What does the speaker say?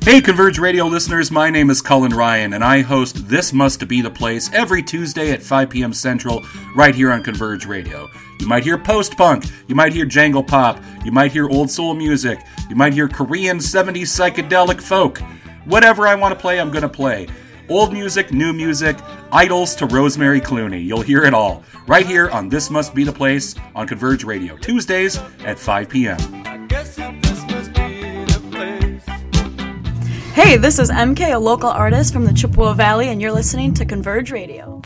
Hey, Converge Radio listeners, my name is Cullen Ryan, and I host This Must Be the Place every Tuesday at 5 p.m. Central, right here on Converge Radio. You might hear post-punk, you might hear jangle pop, you might hear old soul music, you might hear Korean 70s psychedelic folk. Whatever I want to play, I'm going to play. Old music, new music, idols to Rosemary Clooney. You'll hear it all, right here on This Must Be the Place on Converge Radio, Tuesdays at 5 p.m. Hey, this is MK, a local artist from the Chippewa Valley, and you're listening to Converge Radio.